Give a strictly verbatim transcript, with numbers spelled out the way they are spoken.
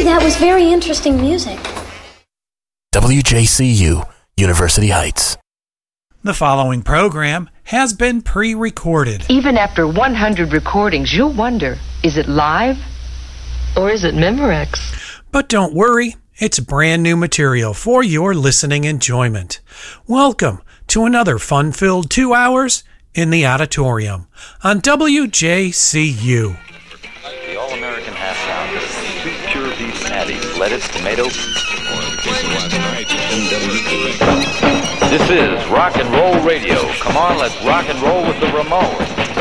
that was very interesting music. W J C U, University Heights. The following program has been pre-recorded. Even after one hundred recordings, you'll wonder, is it live or is it Memorex? But don't worry, it's brand new material for your listening enjoyment. Welcome to another fun-filled two hours in the auditorium on W J C U. The All-American Half Pound is two pure beef patties, lettuce, tomato. This is Rock and Roll Radio. Come on, let's rock and roll with the Ramones.